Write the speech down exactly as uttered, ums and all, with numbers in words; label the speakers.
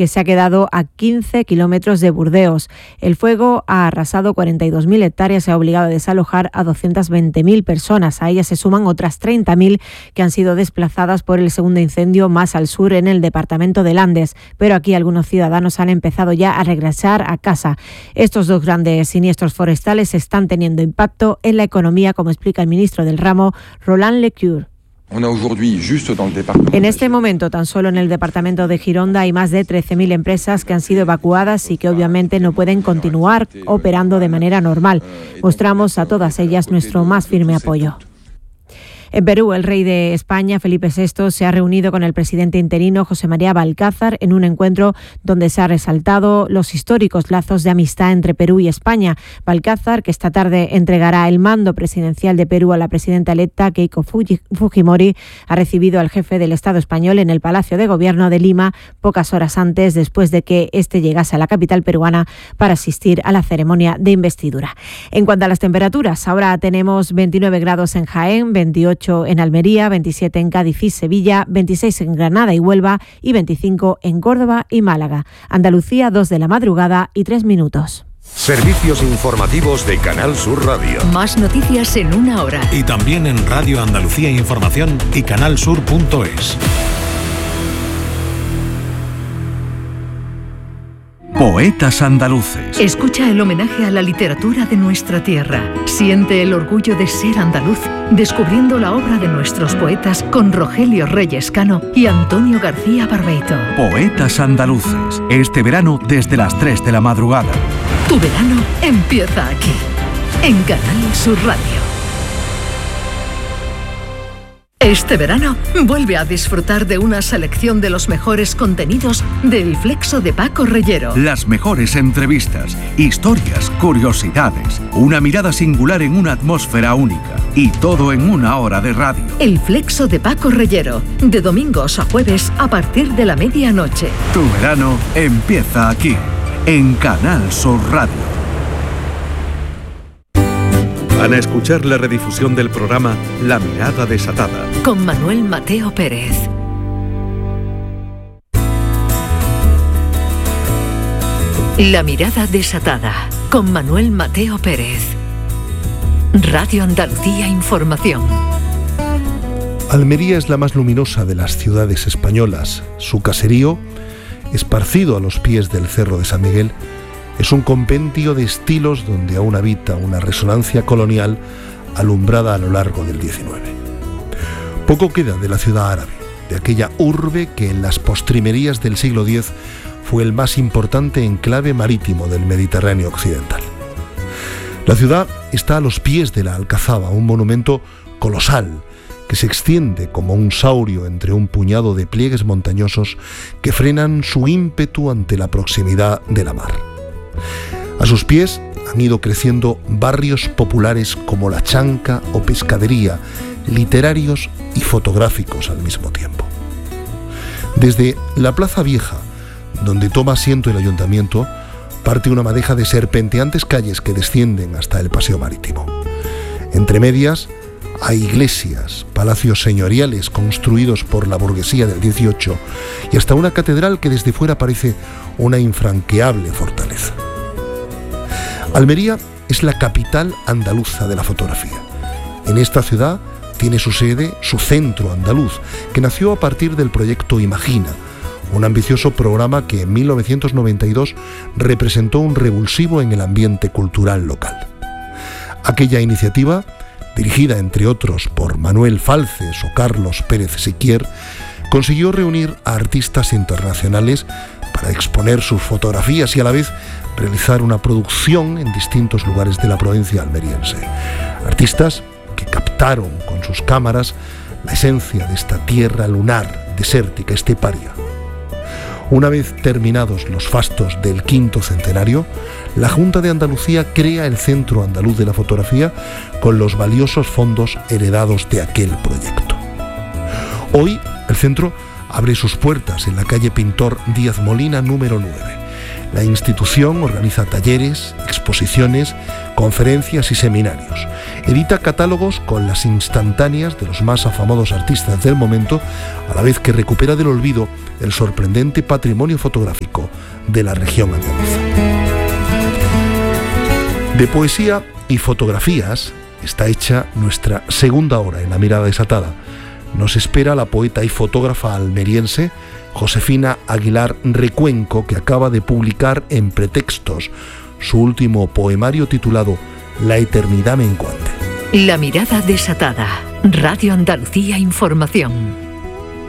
Speaker 1: que se ha quedado a quince kilómetros de Burdeos. El fuego ha arrasado cuarenta y dos mil hectáreas y ha obligado a desalojar a doscientas veinte mil personas. A ellas se suman otras treinta mil que han sido desplazadas por el segundo incendio más al sur en el departamento de Landes. Pero aquí algunos ciudadanos han empezado ya a regresar a casa. Estos dos grandes siniestros forestales están teniendo impacto en la economía, como explica el ministro del ramo, Roland Lecure. En este momento, tan solo en el departamento de Gironda hay más de trece mil empresas que han sido evacuadas y que obviamente no pueden continuar operando de manera normal. Mostramos a todas ellas nuestro más firme apoyo. En Perú, el rey de España, Felipe sexto, se ha reunido con el presidente interino, José María Balcázar, en un encuentro donde se ha resaltado los históricos lazos de amistad entre Perú y España. Balcázar, que esta tarde entregará el mando presidencial de Perú a la presidenta electa, Keiko Fujimori, ha recibido al jefe del Estado español en el Palacio de Gobierno de Lima pocas horas antes, después de que éste llegase a la capital peruana para asistir a la ceremonia de investidura. En cuanto a las temperaturas, ahora tenemos veintinueve grados en Jaén, veintiocho en Almería, veintisiete en Cádiz y Sevilla, veintiséis en Granada y Huelva y veinticinco en Córdoba y Málaga. Andalucía, dos de la madrugada y tres minutos.
Speaker 2: Servicios informativos de Canal Sur Radio.
Speaker 3: Más noticias en una hora.
Speaker 4: Y también en Radio Andalucía Información y canalsur punto es.
Speaker 5: Poetas andaluces.
Speaker 3: Escucha el homenaje a la literatura de nuestra tierra. Siente el orgullo de ser andaluz, descubriendo la obra de nuestros poetas con Rogelio Reyes Cano y Antonio García Barbeito.
Speaker 5: Poetas andaluces. Este verano desde las tres de la madrugada.
Speaker 3: Tu verano empieza aquí, en Canal Sur Radio. Este verano, vuelve a disfrutar de una selección de los mejores contenidos del Flexo de Paco Reyero.
Speaker 5: Las mejores entrevistas, historias, curiosidades, una mirada singular en una atmósfera única y todo en una hora de radio.
Speaker 3: El Flexo de Paco Reyero, de domingos a jueves a partir de la medianoche.
Speaker 5: Tu verano empieza aquí, en Canal Sur Radio.
Speaker 2: Van a escuchar la redifusión del programa La Mirada Desatada,
Speaker 3: con Manuel Mateo Pérez. La Mirada Desatada, con Manuel Mateo Pérez. Radio Andalucía Información.
Speaker 6: Almería es la más luminosa de las ciudades españolas. Su caserío, esparcido a los pies del Cerro de San Miguel, es un compendio de estilos donde aún habita una resonancia colonial alumbrada a lo largo del diecinueve. Poco queda de la ciudad árabe, de aquella urbe que en las postrimerías del siglo diez fue el más importante enclave marítimo del Mediterráneo occidental. La ciudad está a los pies de la Alcazaba, un monumento colosal que se extiende como un saurio entre un puñado de pliegues montañosos que frenan su ímpetu ante la proximidad de la mar. A sus pies han ido creciendo barrios populares como La Chanca o Pescadería, literarios y fotográficos al mismo tiempo. Desde la Plaza Vieja, donde toma asiento el ayuntamiento, parte una madeja de serpenteantes calles que descienden hasta el Paseo Marítimo. Entre medias hay iglesias, palacios señoriales construidos por la burguesía del dieciocho y hasta una catedral que desde fuera parece una infranqueable fortaleza. Almería es la capital andaluza de la fotografía. En esta ciudad tiene su sede su Centro Andaluz, que nació a partir del proyecto Imagina, un ambicioso programa que en mil novecientos noventa y dos representó un revulsivo en el ambiente cultural local. Aquella iniciativa, dirigida entre otros por Manuel Falces o Carlos Pérez Siquier, consiguió reunir a artistas internacionales para exponer sus fotografías y a la vez realizar una producción en distintos lugares de la provincia almeriense. Artistas que captaron con sus cámaras la esencia de esta tierra lunar, desértica, esteparia. Una vez terminados los fastos del quinto centenario, la Junta de Andalucía crea el Centro Andaluz de la Fotografía con los valiosos fondos heredados de aquel proyecto. Hoy, el centro abre sus puertas en la calle Pintor Díaz Molina número nueve. La institución organiza talleres, exposiciones, conferencias y seminarios. Edita catálogos con las instantáneas de los más afamados artistas del momento, a la vez que recupera del olvido el sorprendente patrimonio fotográfico de la región andaluza. De poesía y fotografías está hecha nuestra segunda hora en La Mirada Desatada. Nos espera la poeta y fotógrafa almeriense Josefina Aguilar Recuenco, que acaba de publicar en Pretextos su último poemario titulado La eternidad menguante.
Speaker 3: La Mirada Desatada. Radio Andalucía Información.